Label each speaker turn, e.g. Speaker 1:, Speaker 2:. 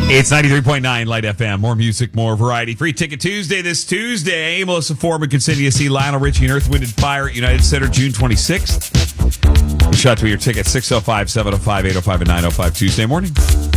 Speaker 1: It's 93.9 Light FM. More music, more variety. Free Ticket Tuesday this Tuesday. Melissa Foreman can send you to see Lionel Richie and Earth, Wind & Fire at United Center June 26th. Shot to your ticket 605-705-805 and 905 Tuesday morning.